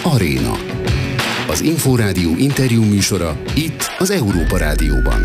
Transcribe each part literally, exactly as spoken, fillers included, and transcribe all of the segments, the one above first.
Aréna. Az Inforádió interjú műsora itt az Európa Rádióban.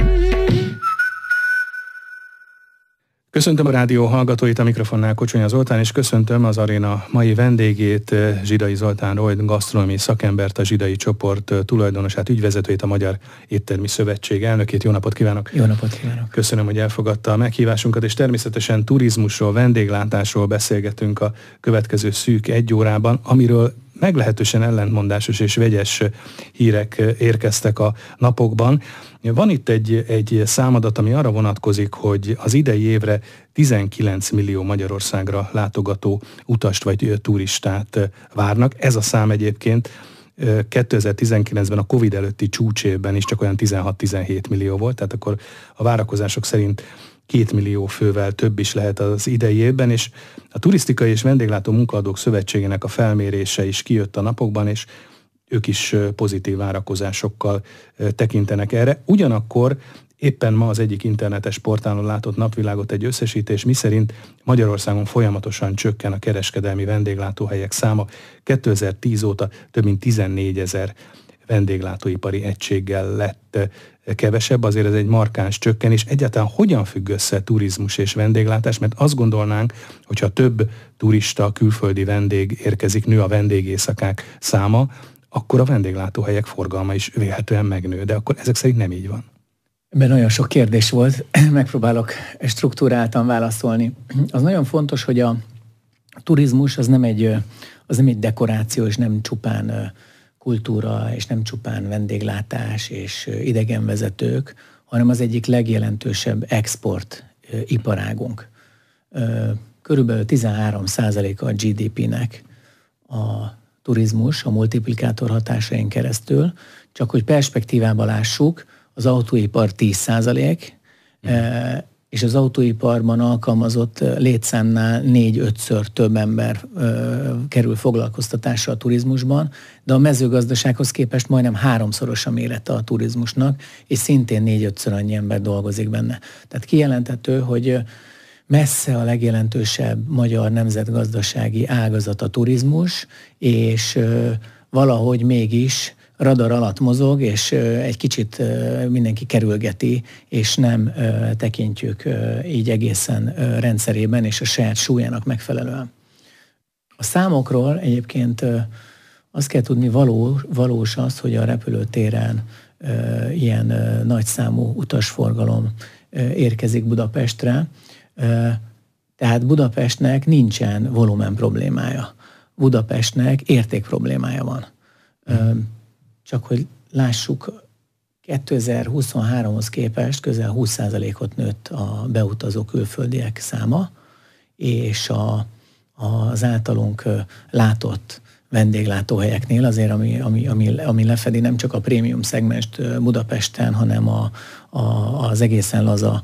Köszöntöm a rádió hallgatóit, a mikrofonnál Kocsonya Zoltán, és köszöntöm az Aréna mai vendégét, Zsidai Zoltán Royd, gasztronómiai szakembert, a Zsidai csoport tulajdonosát, ügyvezetőjét, a Magyar Éttermi Szövetség elnökét. Jó napot kívánok! Jó napot kívánok! Köszönöm, hogy elfogadta a meghívásunkat, és természetesen turizmusról, vendéglátásról beszélgetünk a következő szűk egy órában, amiről meglehetősen ellentmondásos és vegyes hírek érkeztek a napokban. Van itt egy, egy számadat, ami arra vonatkozik, hogy az idei évre tizenkilenc millió Magyarországra látogató utast vagy turistát várnak. Ez a szám egyébként kétezer-tizenkilencben, a Covid előtti csúcsévben is csak olyan tizenhat-tizenhét millió volt, tehát akkor a várakozások szerint két millió fővel több is lehet az idei évben, és a Turisztikai és Vendéglátó Munkaadók Szövetségének a felmérése is kijött a napokban, és ők is pozitív várakozásokkal tekintenek erre. Ugyanakkor éppen ma az egyik internetes portálon látott napvilágot egy összesítés, miszerint Magyarországon folyamatosan csökken a kereskedelmi vendéglátóhelyek száma. kétezer-tíz óta több mint tizennégyezer vendéglátóipari egységgel lett kevesebb, azért ez egy markáns csökkenés. Egyáltalán hogyan függ össze turizmus és vendéglátás? Mert azt gondolnánk, hogyha több turista, külföldi vendég érkezik, nő a vendégészakák száma, akkor a vendéglátóhelyek forgalma is vélhetően megnő, de akkor ezek szerint nem így van. Ebben nagyon sok kérdés volt, megpróbálok struktúráltan válaszolni. Az nagyon fontos, hogy a turizmus az nem egy, az nem egy dekoráció, és nem csupán kultúra, és nem csupán vendéglátás és idegenvezetők, hanem az egyik legjelentősebb export iparágunk. Körülbelül tizenhárom százaléka a gé dé pének a turizmus, a multiplikátor hatásain keresztül. Csak hogy perspektívába lássuk, az autóipar tíz százalék, mm. és az autóiparban alkalmazott létszámnál négy-ötször több ember ö, kerül foglalkoztatásra a turizmusban, de a mezőgazdasághoz képest majdnem háromszoros a mérete a turizmusnak, és szintén négy-ötször annyi ember dolgozik benne. Tehát kijelenthető, hogy messze a legjelentősebb magyar nemzetgazdasági ágazat a turizmus, és ö, valahogy mégis radar alatt mozog, és egy kicsit mindenki kerülgeti, és nem tekintjük így egészen rendszerében, és a saját súlyának megfelelően. A számokról egyébként azt kell tudni, való, valós az, hogy a repülőtéren ilyen nagyszámú utasforgalom érkezik Budapestre, tehát Budapestnek nincsen volumen problémája. Budapestnek érték problémája van. Csak hogy lássuk, kétezer-huszonháromhoz képest közel húsz százalékot nőtt a beutazó külföldiek száma, és a, az általunk látott vendéglátóhelyeknél azért, ami, ami, ami, ami lefedi nem csak a prémium szegmest Budapesten, hanem a, a, az egészen laza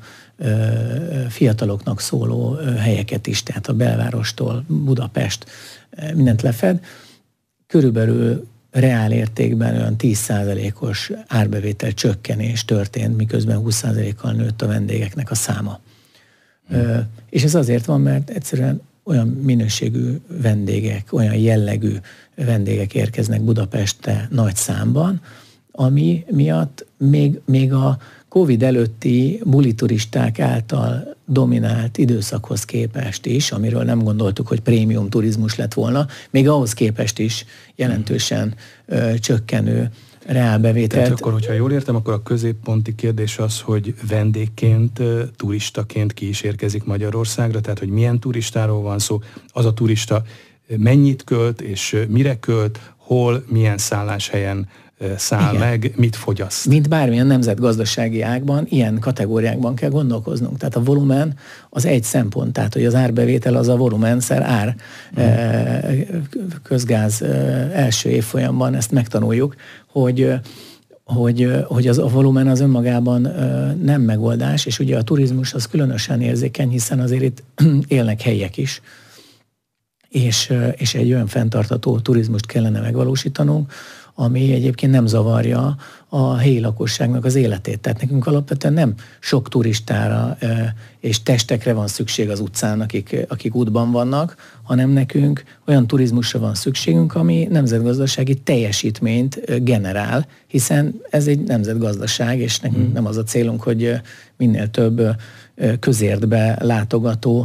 fiataloknak szóló helyeket is, tehát a belvárostól Budapest mindent lefed. Körülbelül reál értékben olyan tíz százalékos árbevétel csökkenés történt, miközben húsz százalékkal nőtt a vendégeknek a száma. Hmm. Ö, és ez azért van, mert egyszerűen olyan minőségű vendégek, olyan jellegű vendégek érkeznek Budapestre nagy számban, ami miatt még, még a Covid előtti bulituristák által dominált időszakhoz képest is, amiről nem gondoltuk, hogy prémium turizmus lett volna, még ahhoz képest is jelentősen ö, csökkenő reálbevételt. Tehát akkor, hogyha jól értem, akkor a középponti kérdés az, hogy vendégként, turistaként ki is érkezik Magyarországra, tehát hogy milyen turistáról van szó, az a turista mennyit költ és mire költ, hol, milyen szálláshelyen száll Igen. meg, mit fogyaszt. Mint bármilyen nemzetgazdasági ágban, ilyen kategóriákban kell gondolkoznunk. Tehát a volumen az egy szempont, tehát hogy az árbevétel az a volumenszer ár. Mm. Közgáz első évfolyamban ezt megtanuljuk, hogy hogy, hogy az, a volumen az önmagában nem megoldás, és ugye a turizmus az különösen érzékeny, hiszen azért itt élnek helyiek is, és, és egy olyan fenntartható turizmust kellene megvalósítanunk, ami egyébként nem zavarja a helyi lakosságnak az életét. Tehát nekünk alapvetően nem sok turistára és testekre van szükség az utcán, akik, akik útban vannak, hanem nekünk olyan turizmusra van szükségünk, ami nemzetgazdasági teljesítményt generál, hiszen ez egy nemzetgazdaság, és nekünk hmm. nem az a célunk, hogy minél több közértbe látogató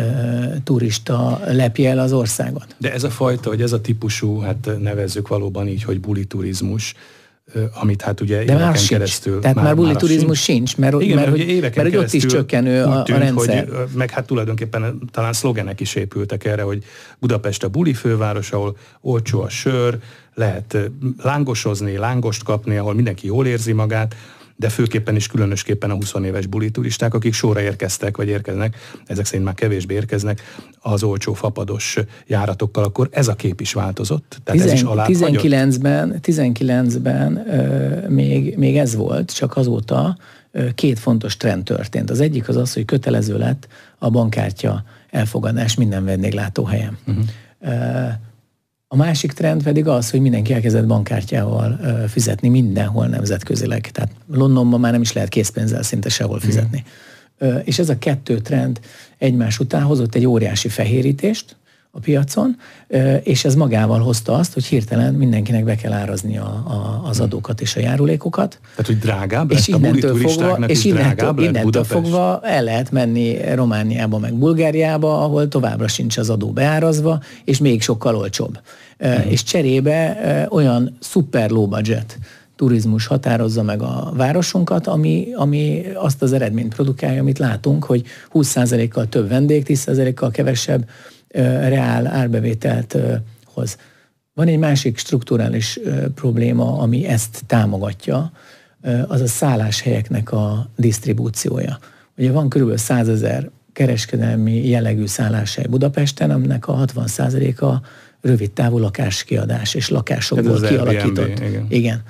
turista lepje el az országot. De ez a fajta, vagy ez a típusú, hát nevezzük valóban így, hogy buli turizmus, amit hát ugye de éveken már keresztül... Tehát már, már buli turizmus sincs, sincs mert, igen, mert, mert, hogy, éveken mert hogy ott is csökkenő a, tűnt, a rendszer. Hogy, meg hát tulajdonképpen talán szlogenek is épültek erre, hogy Budapest a buli főváros, ahol olcsó a sör, lehet lángosozni, lángost kapni, ahol mindenki jól érzi magát, de főképpen is különösképpen a húsz éves buli turisták, akik sorra érkeztek, vagy érkeznek, ezek szerint már kevésbé érkeznek, az olcsó fapados járatokkal, akkor ez a kép is változott? Tehát ez is alábbhagyott? tizenkilencben, tizenkilencben euh, még, még ez volt, csak azóta euh, két fontos trend történt. Az egyik az az, hogy kötelező lett a bankkártya elfogadás minden vendéglátóhelyen. Uh-huh. Euh, A másik trend pedig az, hogy mindenki elkezdett bankkártyával fizetni mindenhol nemzetközileg. Tehát Londonban már nem is lehet készpénzzel szinte sehol fizetni. Mm. És ez a kettő trend egymás után hozott egy óriási fehérítést a piacon, és ez magával hozta azt, hogy hirtelen mindenkinek be kell árazni a, a, az adókat és a járulékokat. Tehát, hogy drágább lett és a buli turistáknak is drágább lett innentől fogva el lehet menni Romániába, meg Bulgáriába, ahol továbbra sincs az adó beárazva, és még sokkal olcsóbb. Uh-huh. És cserébe olyan szuper low budget turizmus határozza meg a városunkat, ami, ami azt az eredményt produkálja, amit látunk, hogy húsz százalékkal több vendég, tíz százalékkal kevesebb reál árbevételt hoz. Van egy másik strukturális probléma, ami ezt támogatja, az a szálláshelyeknek a disztribúciója. Ugye van körülbelül százezer kereskedelmi jellegű szálláshely Budapesten, aminek a hatvan százaléka rövid távú lakáskiadás és lakásokból kialakított. Airbnb, igen. igen.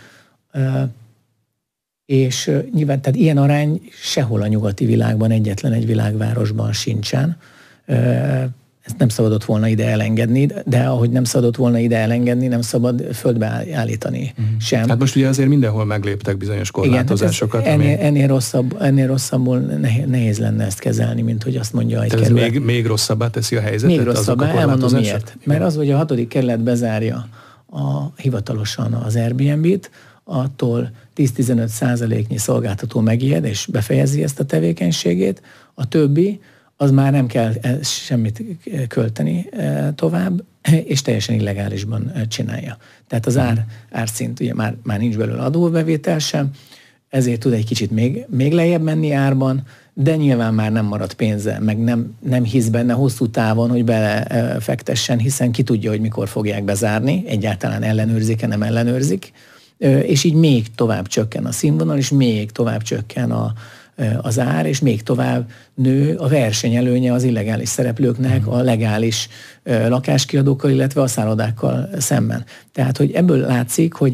És nyilván, tehát ilyen arány sehol a nyugati világban, egyetlen egy világvárosban sincsen. Ezt nem szabadott volna ide elengedni, de ahogy nem szabadott volna ide elengedni, nem szabad földbe állítani mm. sem. Hát most ugye azért mindenhol megléptek bizonyos korlátozásokat. Igen, hát ennél, ami... ennél, rosszabb, ennél rosszabbul nehéz lenne ezt kezelni, mint hogy azt mondja egy Tehát kerület. Ez még, még rosszabbá teszi a helyzetet? Még rosszabbá, elmondom miért. Igen. Mert az, hogy a hatodik kerület bezárja a, hivatalosan az Airbnb-t, attól tíz-tizenöt százaléknyi szolgáltató megijed, és befejezi ezt a tevékenységét, a többi az már nem kell semmit költeni tovább, és teljesen illegálisban csinálja. Tehát az ár, árszint, ugye már, már nincs belőle adóbevétel sem, ezért tud egy kicsit még, még lejjebb menni árban, de nyilván már nem marad pénze, meg nem, nem hisz benne hosszú távon, hogy belefektessen, hiszen ki tudja, hogy mikor fogják bezárni, egyáltalán ellenőrzik-e, nem ellenőrzik, és így még tovább csökken a színvonal, és még tovább csökken a az ár, és még tovább nő a versenyelőnye az illegális szereplőknek a legális lakáskiadókkal, illetve a szállodákkal szemben. Tehát, hogy ebből látszik, hogy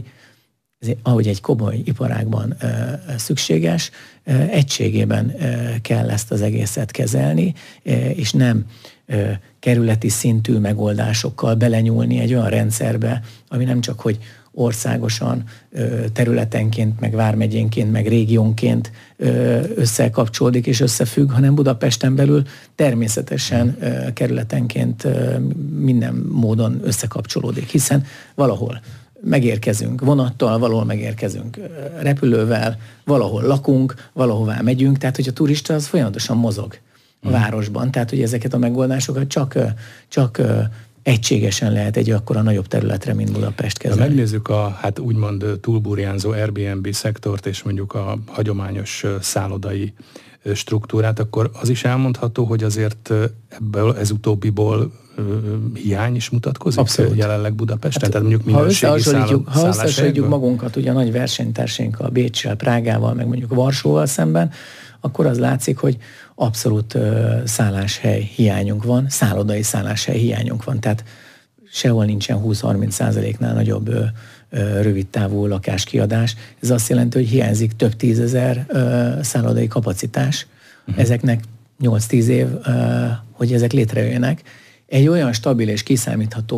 ahogy egy komoly iparágban szükséges, egységében kell ezt az egészet kezelni, és nem kerületi szintű megoldásokkal belenyúlni egy olyan rendszerbe, ami nem csak, hogy országosan, területenként, meg vármegyénként, meg régiónként összekapcsolódik és összefügg, hanem Budapesten belül természetesen kerületenként minden módon összekapcsolódik, hiszen valahol megérkezünk vonattal, valahol megérkezünk repülővel, valahol lakunk, valahová megyünk, tehát hogy a turista az folyamatosan mozog a városban, tehát hogy ezeket a megoldásokat csak, csak egységesen lehet egy akkora nagyobb területre, mint Budapest kezelni. Ha megnézzük a hát úgymond túlburjánzó Airbnb szektort, és mondjuk a hagyományos szállodai struktúrát, akkor az is elmondható, hogy azért ebből, ez utóbbiból hiány is mutatkozik. Abszolút. Jelenleg Budapesten? Hát, tehát mondjuk minőségi ha összehasonlítjuk, ha összehasonlítjuk magunkat ugye a nagy versenytársainkkal, Béccsel, Prágával, meg mondjuk Varsóval szemben, akkor az látszik, hogy abszolút uh, szálláshely hiányunk van, szállodai szálláshely hiányunk van, tehát sehol nincsen húsz-harminc százaléknál nagyobb uh, uh, rövidtávú lakáskiadás. Ez azt jelenti, hogy hiányzik több tízezer uh, szállodai kapacitás. Uh-huh. Ezeknek nyolc-tíz év, uh, hogy ezek létrejöjjenek. Egy olyan stabil és kiszámítható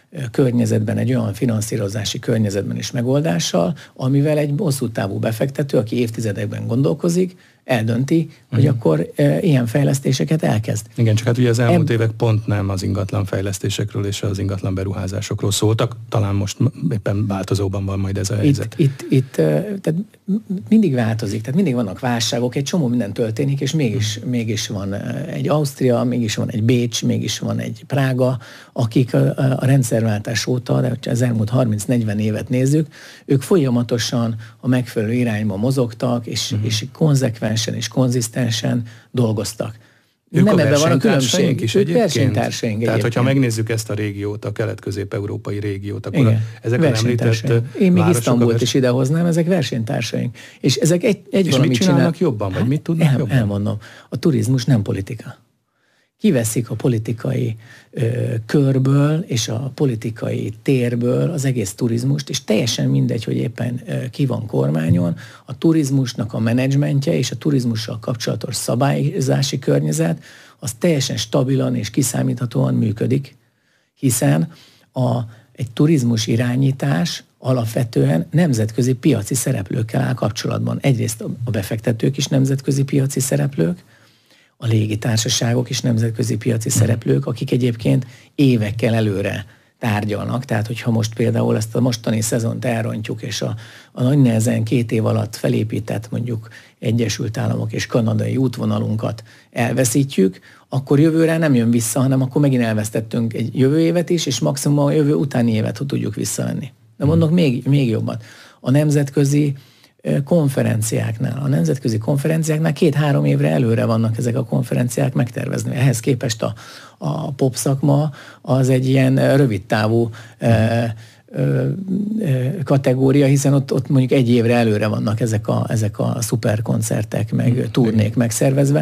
környezetben, egy olyan finanszírozási környezetben és megoldással, amivel egy hosszú távú befektető, aki évtizedekben gondolkozik, eldönti, hogy uh-huh. akkor e, ilyen fejlesztéseket elkezd. Igen, csak hát ugye az elmúlt Eb... évek pont nem az ingatlan fejlesztésekről és az ingatlan beruházásokról szóltak, talán most éppen változóban van majd ez a helyzet. Itt, itt, itt tehát mindig változik, tehát mindig vannak válságok, egy csomó minden történik, és mégis, uh-huh. mégis van egy Ausztria, mégis van egy Bécs, mégis van egy Prága, akik a, a rendszerváltás óta, de az elmúlt harminc-negyven évet nézzük, ők folyamatosan a megfelelő irányba mozogtak, és, uh-huh. és konzekvens és konzisztensen dolgoztak. Ők nem ebben van a különbség. Is ők versenytársaink Tehát, egyébként. hogyha megnézzük ezt a régiót, a kelet-közép-európai régiót, akkor igen, ezek a említett Én még Isztambult vers... is idehoznám, ezek versenytársaink. És ezek egy, egy és valamit mit csinálnak csinál... jobban, vagy mit tudnak el, jobban? Elmondom. A turizmus nem politika. Kiveszik a politikai ö, körből és a politikai térből az egész turizmust, és teljesen mindegy, hogy éppen ö, ki van kormányon, a turizmusnak a menedzsmentje és a turizmussal kapcsolatos szabályozási környezet az teljesen stabilan és kiszámíthatóan működik, hiszen a, egy turizmus irányítás alapvetően nemzetközi piaci szereplőkkel áll kapcsolatban. Egyrészt a befektetők is nemzetközi piaci szereplők, a légitársaságok is nemzetközi piaci szereplők, akik egyébként évekkel előre tárgyalnak. Tehát, hogyha most például ezt a mostani szezont elrontjuk, és a, a nagy nehezen két év alatt felépített mondjuk Egyesült Államok és kanadai útvonalunkat elveszítjük, akkor jövőre nem jön vissza, hanem akkor megint elvesztettünk egy jövő évet is, és maximum a jövő utáni évet tudjuk visszavenni. De mondok még, még jobban. A nemzetközi konferenciáknál. A nemzetközi konferenciáknál két-három évre előre vannak ezek a konferenciák megtervezni. Ehhez képest a, a pop szakma az egy ilyen rövidtávú e, ö, kategória, hiszen ott, ott mondjuk egy évre előre vannak ezek a, ezek a szuperkoncertek, meg turnék megszervezve.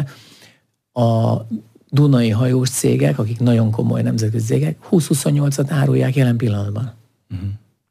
A dunai hajós cégek, akik nagyon komoly nemzetközi cégek, húsz-huszonnyolcat árulják jelen pillanatban. Uh-huh.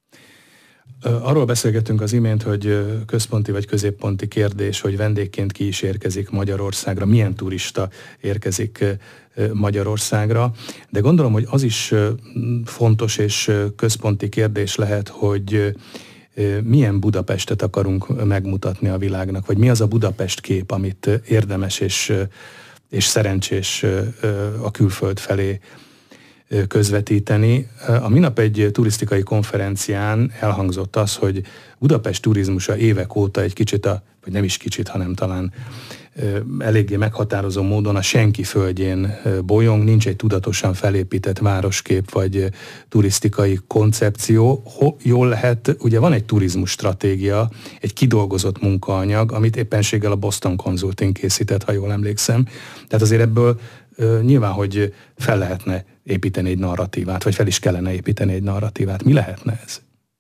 Arról beszélgettünk az imént, hogy központi vagy középponti kérdés, hogy vendégként ki is érkezik Magyarországra, milyen turista érkezik Magyarországra, de gondolom, hogy az is fontos és központi kérdés lehet, hogy milyen Budapestet akarunk megmutatni a világnak, vagy mi az a Budapest kép, amit érdemes és, és szerencsés a külföld felé közvetíteni. A minap egy turisztikai konferencián elhangzott az, hogy Budapest turizmusa évek óta egy kicsit, a, vagy nem is kicsit, hanem talán eléggé meghatározó módon a senki földjén bolyong, nincs egy tudatosan felépített városkép vagy turisztikai koncepció. Jól lehet, ugye van egy turizmus stratégia, egy kidolgozott munkaanyag, amit éppenséggel a Boston Consulting készített, ha jól emlékszem. Tehát azért ebből nyilván, hogy fel lehetne építeni egy narratívát, vagy fel is kellene építeni egy narratívát. Mi lehetne ez?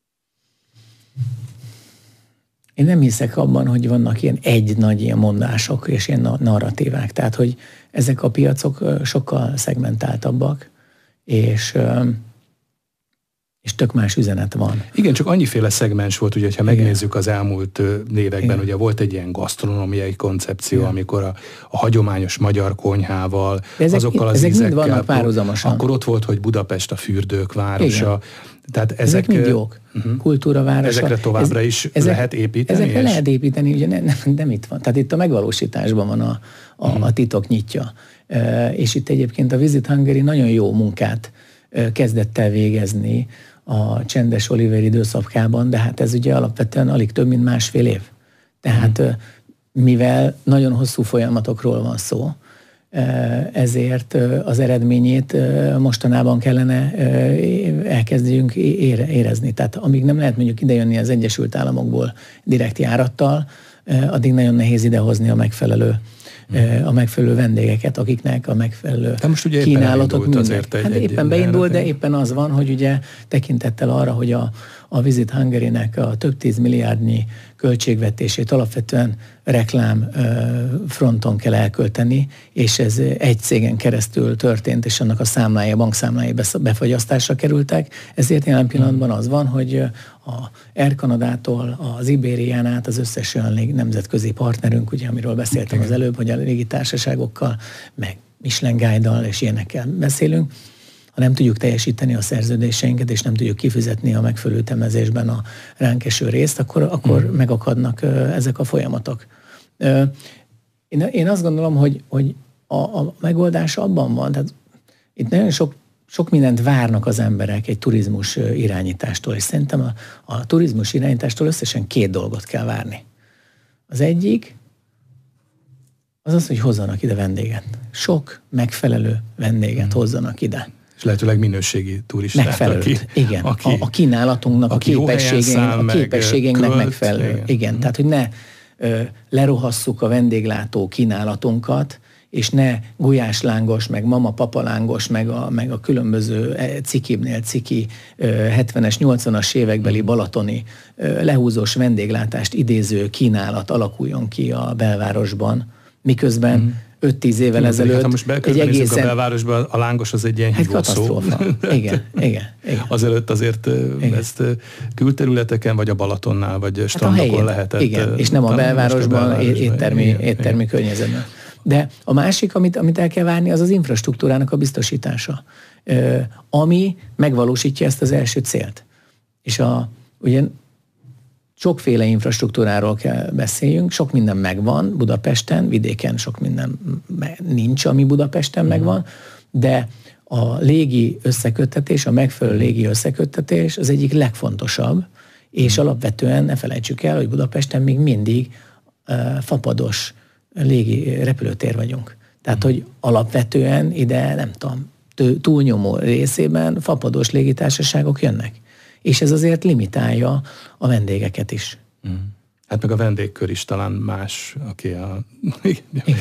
Én nem hiszek abban, hogy vannak ilyen egy nagy ilyen mondások és ilyen narratívák. Tehát, hogy ezek a piacok sokkal szegmentáltabbak, és, és tök más üzenet van. Igen, csak annyiféle szegmens volt, ugye, ha megnézzük az elmúlt években, igen. Ugye volt egy ilyen gasztronómiai koncepció, igen. amikor a, a hagyományos magyar konyhával, ezek, azokkal az ezek ízekkel, mind vannak párhuzamosan. Akkor ott volt, hogy Budapest a fürdők városa. Igen. Tehát ezek, ezek mind jók. Uh-huh. Kultúravárosa. Ezekre továbbra is ez, ezek, lehet építeni? Ezekre és... lehet építeni, ugye nem, nem, nem itt van. Tehát itt a megvalósításban van a, a, uh-huh. a titok nyitja. E, és itt egyébként a Visit Hungary nagyon jó munkát e, kezdett el végezni a csendes Oliver időszakában, de hát ez ugye alapvetően alig több, mint másfél év. Tehát uh-huh. mivel nagyon hosszú folyamatokról van szó, ezért az eredményét mostanában kellene elkezdjünk érezni. Tehát amíg nem lehet mondjuk idejönni az Egyesült Államokból direkt járattal, addig nagyon nehéz idehozni a megfelelő a megfelelő vendégeket, akiknek a megfelelő kínálatot azért egy, hát egy éppen beindult, de éppen az van, hogy ugye tekintettel arra, hogy a, a Visit Hungary-nek a több tíz milliárdnyi költségvetését alapvetően reklám fronton kell elkölteni, és ez egy cégen keresztül történt, és annak a számlája, bankszámlái befagyasztásra kerültek. Ezért jelen pillanatban az van, hogy a Air Canadától az Ibérián át az összes olyan nemzetközi partnerünk, ugye, amiről beszéltem az előbb, hogy a légitársaságokkal, meg Michelin Guide-dal és ilyenekkel beszélünk, ha nem tudjuk teljesíteni a szerződéseinket, és nem tudjuk kifizetni a megfelelő ütemezésben a ránk eső részt, akkor, akkor mm. megakadnak ezek a folyamatok. Én, én azt gondolom, hogy, hogy a, a megoldás abban van, tehát itt nagyon sok, sok mindent várnak az emberek egy turizmus irányítástól, és szerintem a, a turizmus irányítástól összesen két dolgot kell várni. Az egyik az az, hogy hozzanak ide vendéget. Sok megfelelő vendéget hozzanak ide. És lehetőleg minőségi turistát. Megfelelőt, aki, igen. Aki, a, a kínálatunknak, aki a képességeinknek, a képességeinknek költ, megfelelő. Igen, igen. Mm. Tehát, hogy ne ö, lerohasszuk a vendéglátó kínálatunkat, és ne gulyáslángos, meg mama-papalángos, meg a, meg a különböző cikibnél ciki hetvenes, nyolcvanas évekbeli balatoni lehúzós vendéglátást idéző kínálat alakuljon ki a belvárosban, miközben mm. öt-tíz évvel mm. ezelőtt hát, most egy egészen... a belvárosban a lángos az egy ilyen hát hívószó. Igen, igen, igen. Azelőtt azért igen. ezt külterületeken, vagy a Balatonnál, vagy hát strandokon lehetett. Igen, és nem a belvárosban, a belvárosban éttermi, igen, éttermi igen. környezetben. De a másik, amit, amit el kell várni, az az infrastruktúrának a biztosítása, ami megvalósítja ezt az első célt. És a, ugye sokféle infrastruktúráról kell beszéljünk, sok minden megvan Budapesten, vidéken sok minden nincs, ami Budapesten mm. megvan, de a légi összeköttetés, a megfelelő légi összeköttetés az egyik legfontosabb, és mm. alapvetően ne felejtsük el, hogy Budapesten még mindig uh, fapados légi repülőtér vagyunk. Tehát, hogy alapvetően ide, nem tudom, túlnyomó részében fapados légitársaságok jönnek. És ez azért limitálja a vendégeket is. Mm. Hát meg a vendégkör is talán más, aki a... Igen.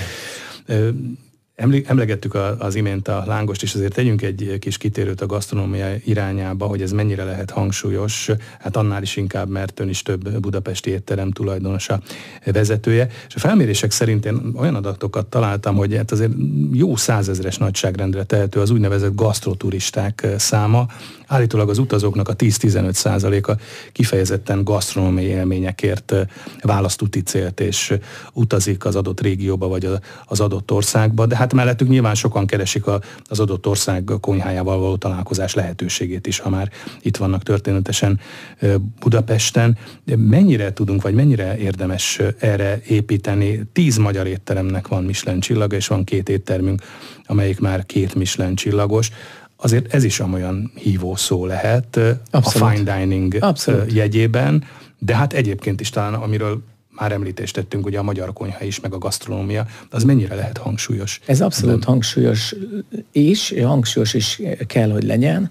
Emlegettük az imént a lángost, és azért tegyünk egy kis kitérőt a gasztronómia irányába, hogy ez mennyire lehet hangsúlyos, hát annál is inkább, mert ön is több budapesti étterem tulajdonosa, vezetője. És a felmérések szerint én olyan adatokat találtam, hogy hát azért jó százezres nagyságrendre tehető az úgynevezett gasztroturisták száma. Állítólag az utazóknak a tíz-tizenöt százaléka kifejezetten gasztronómiai élményekért választ úti célt, és utazik az adott régióba, vagy az adott országba, de hát mellettük nyilván sokan keresik az adott ország konyhájával való találkozás lehetőségét is, ha már itt vannak történetesen Budapesten. Mennyire tudunk, vagy mennyire érdemes erre építeni? Tíz magyar étteremnek van Michelin csillaga, és van két éttermünk, amelyik már két Michelin csillagos. Azért ez is olyan hívó szó lehet Abszolút. A fine dining Abszolút. Jegyében, de hát egyébként is talán, amiről már említést tettünk, ugye a magyar konyha is, meg a gasztronómia, az mennyire lehet hangsúlyos? Ez abszolút ebben? hangsúlyos is, hangsúlyos is kell, hogy legyen,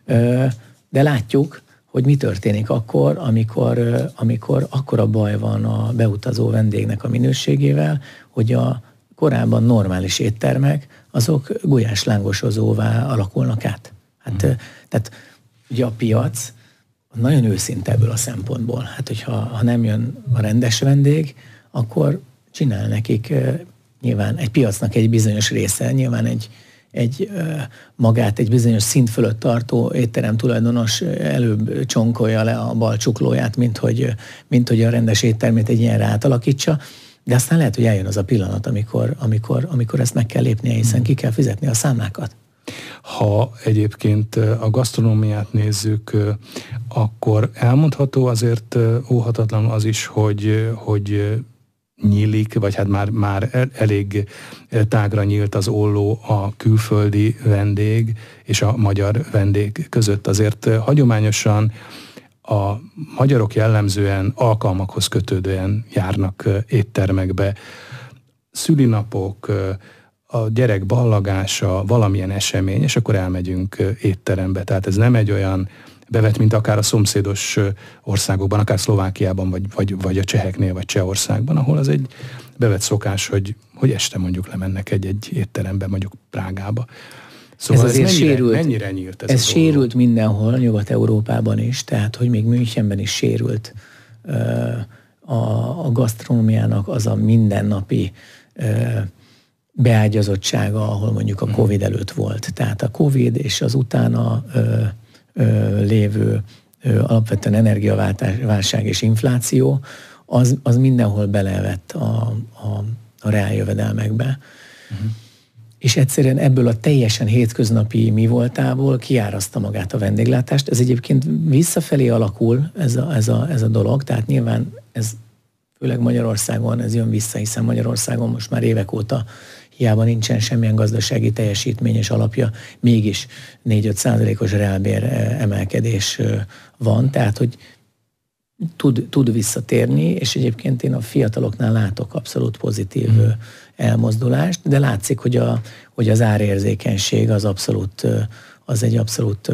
de látjuk, hogy mi történik akkor, amikor, amikor akkora baj van a beutazó vendégnek a minőségével, hogy a korábban normális éttermek, azok gulyáslángosozóvá alakulnak át. Hát, hmm. Tehát ugye a piac nagyon őszinte ebből a szempontból. Hát, hogyha ha nem jön a rendes vendég, akkor csinál nekik nyilván egy piacnak egy bizonyos része, nyilván egy, egy magát egy bizonyos szint fölött tartó étterem tulajdonos előbb csonkolja le a bal csuklóját, mint hogy, mint hogy a rendes éttermét egy ilyenre átalakítsa. De aztán lehet, hogy eljön az a pillanat, amikor, amikor, amikor ezt meg kell lépnie, hiszen ki kell fizetni a számlákat. Ha egyébként a gasztronómiát nézzük, akkor elmondható azért óhatatlan az is, hogy, hogy nyílik, vagy hát már, már elég tágra nyílt az olló a külföldi vendég és a magyar vendég között. Azért hagyományosan a magyarok jellemzően alkalmakhoz kötődően járnak éttermekbe. Szülinapok, a gyerek ballagása, valamilyen esemény, és akkor elmegyünk étterembe. Tehát ez nem egy olyan bevet, mint akár a szomszédos országokban, akár Szlovákiában, vagy, vagy, vagy a cseheknél, vagy Csehországban, ahol az egy bevett szokás, hogy, hogy este mondjuk lemennek egy-egy étterembe, mondjuk Prágába. Szóval ez, ez mennyire, sérült, mennyire nyílt ez Ez sérült mindenhol, Nyugat-Európában is, tehát hogy még Münchenben is sérült uh, a, a gasztronómiának az a mindennapi uh, beágyazottsága, ahol mondjuk a Covid előtt volt. Tehát a Covid és az utána ö, ö, lévő ö, alapvetően energiaválság és infláció, az, az mindenhol belevett a, a, a reáljövedelmekbe. Uh-huh. és egyszerűen ebből a teljesen hétköznapi mi voltából kiáraszta magát a vendéglátást. Ez egyébként visszafelé alakul ez a, ez a, ez a dolog, tehát nyilván ez főleg Magyarországon ez jön vissza, hiszen Magyarországon most már évek óta hiába nincsen semmilyen gazdasági teljesítményes alapja, mégis négy-öt százalékos reálbér emelkedés van, tehát hogy tud, tud visszatérni, és egyébként én a fiataloknál látok abszolút pozitív mm. elmozdulást, de látszik, hogy, a, hogy az árérzékenység az abszolút, az egy abszolút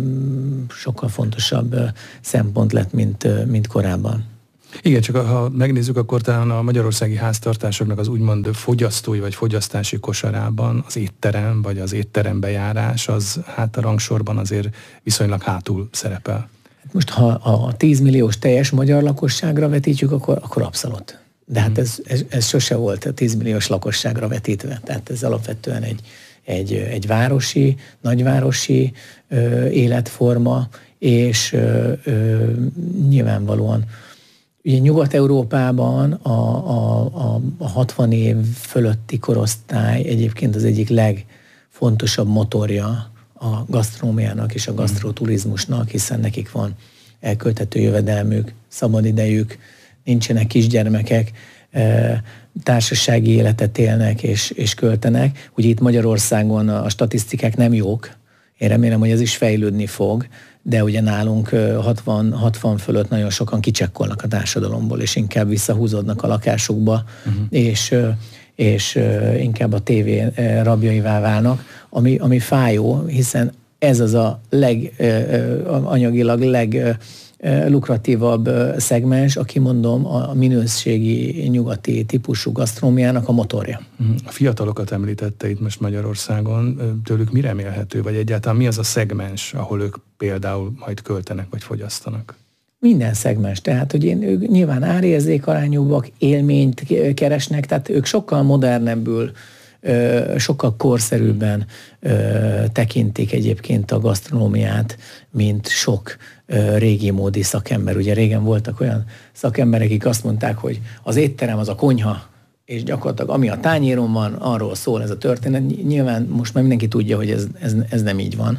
sokkal fontosabb szempont lett, mint, mint korábban. Igen, csak ha megnézzük, akkor talán a magyarországi háztartásoknak az úgymond fogyasztói vagy fogyasztási kosarában az étterem vagy az étterembe járás az hát a rangsorban azért viszonylag hátul szerepel. Most ha a tíz milliós teljes magyar lakosságra vetítjük, akkor, akkor abszolút. De hát ez, ez, ez sose volt a tíz milliós lakosságra vetítve. Tehát ez alapvetően egy, egy, egy városi, nagyvárosi ö, életforma, és ö, ö, nyilvánvalóan ugye Nyugat-Európában a, a, a, a hatvan év fölötti korosztály egyébként az egyik legfontosabb motorja a gasztronómiának és a gasztroturizmusnak, hiszen nekik van elkölthető jövedelmük, szabadidejük, nincsenek kisgyermekek, társasági életet élnek és, és költenek. Ugye itt Magyarországon a statisztikák nem jók, én remélem, hogy ez is fejlődni fog, de ugye nálunk hatvan, hatvan fölött nagyon sokan kicsekkolnak a társadalomból, és inkább visszahúzódnak a lakásukba, uh-huh. és, és inkább a tévé rabjaivá válnak, ami, ami fájó, hiszen ez az a leg, anyagilag leglukratívabb szegmens, aki mondom a minőségi nyugati típusú gasztronómiának a motorja. A fiatalokat említette itt most Magyarországon, tőlük mi remélhető, vagy egyáltalán mi az a szegmens, ahol ők például majd költenek, vagy fogyasztanak? Minden szegmens, tehát hogy én, ők nyilván árérzékarányúbbak, élményt keresnek, tehát ők sokkal modernebbül, sokkal korszerűbben tekintik egyébként a gasztronómiát, mint sok régi módi szakember. Ugye régen voltak olyan szakemberek, akik azt mondták, hogy az étterem az a konyha, és gyakorlatilag ami a tányéron van, arról szól ez a történet. Nyilván most már mindenki tudja, hogy ez, ez, ez nem így van.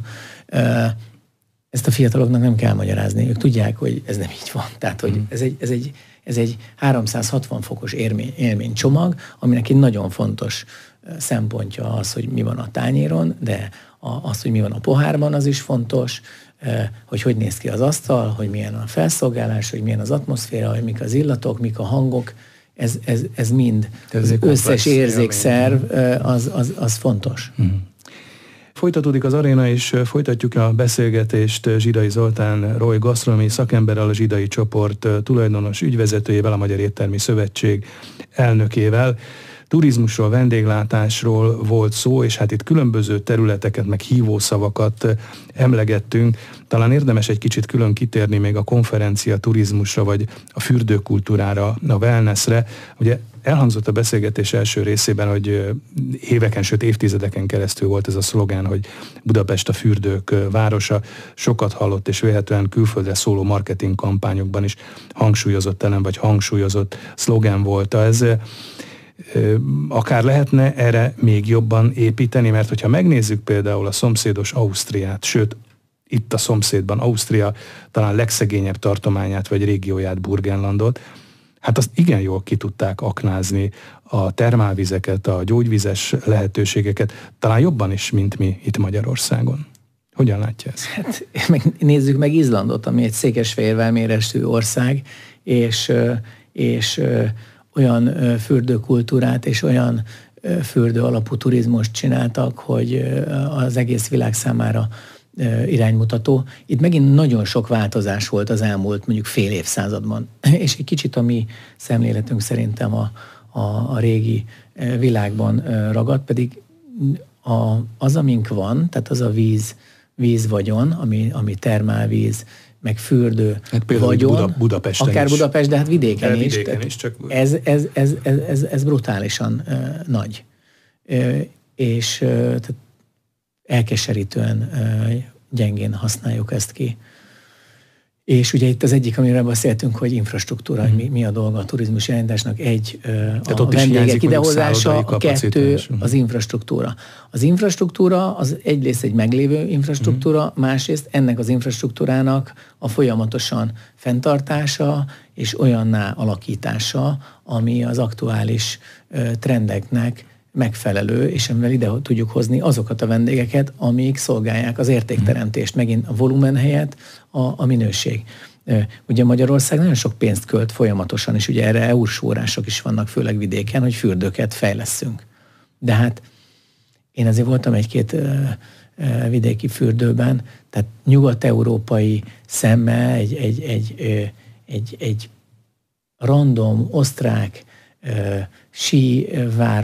Ezt a fiataloknak nem kell magyarázni. Ők tudják, hogy ez nem így van. Tehát, hogy ez egy, ez egy, ez egy háromszázhatvan fokos élmény, élménycsomag, aminek egy nagyon fontos szempontja az, hogy mi van a tányéron, de az, hogy mi van a pohárban, az is fontos, hogy hogy néz ki az asztal, hogy milyen a felszolgálás, hogy milyen az atmoszféra, hogy mik az illatok, mik a hangok, ez, ez, ez mind, az összes érzékszerv, az, az, az fontos. Hmm. Folytatódik az aréna, és folytatjuk a beszélgetést Zsidai Zoltán Roy gasztronómiai szakemberrel, a Zsidai csoport tulajdonos ügyvezetőjével, a Magyar Éttermi Szövetség elnökével. Turizmusról, vendéglátásról volt szó, és hát itt különböző területeket, meg hívószavakat emlegettünk. Talán érdemes egy kicsit külön kitérni még a konferencia turizmusra, vagy a fürdőkultúrára, a wellnessre. Ugye elhangzott a beszélgetés első részében, hogy éveken, sőt évtizedeken keresztül volt ez a szlogán, hogy Budapest a fürdők városa. Sokat hallott, és vélhetően külföldre szóló marketing kampányokban is hangsúlyozott elem, vagy hangsúlyozott szlogán volt. Ez akár lehetne erre még jobban építeni, mert hogyha megnézzük például a szomszédos Ausztriát, sőt, itt a szomszédban Ausztria talán legszegényebb tartományát vagy régióját, Burgenlandot, hát azt igen jól ki tudták aknázni a termálvizeket, a gyógyvizes lehetőségeket, talán jobban is, mint mi itt Magyarországon. Hogyan látja ezt? Hát, nézzük meg Izlandot, ami egy Székesfehérvár méretű ország, és, és olyan fürdőkultúrát és olyan fürdő alapú turizmust csináltak, hogy az egész világ számára iránymutató. Itt megint nagyon sok változás volt az elmúlt mondjuk fél évszázadban. És egy kicsit a mi szemléletünk szerintem a, a, a régi világban ragad, pedig a, az, amink van, tehát az a víz, vízvagyon, ami, ami termálvíz, meg fürdő hát például vagyon, Buda, Budapesten akár is. Budapest, de hát vidéken, de is. vidéken is csak... ez, ez, ez, ez, ez, ez brutálisan uh, nagy. Uh, és uh, tehát elkeserítően uh, gyengén használjuk ezt ki. És ugye itt az egyik, amiről beszéltünk, hogy infrastruktúra, mm. mi, mi a dolga a turizmus irányításnak, egy a ott vendégek idehozása, a kettő az infrastruktúra. Az infrastruktúra az egyrészt egy meglévő infrastruktúra, mm. másrészt ennek az infrastruktúrának a folyamatosan fenntartása és olyanná alakítása, ami az aktuális trendeknek megfelelő, és amivel ide tudjuk hozni azokat a vendégeket, amik szolgálják az értékteremtést, megint a volumen helyett a, a minőség. Ugye Magyarország nagyon sok pénzt költ folyamatosan, és ugye erre é u-s források is vannak, főleg vidéken, hogy fürdőket fejlesszünk. De hát én azért voltam egy-két vidéki fürdőben, tehát nyugat-európai szemmel egy, egy, egy, egy, egy random, osztrák síváros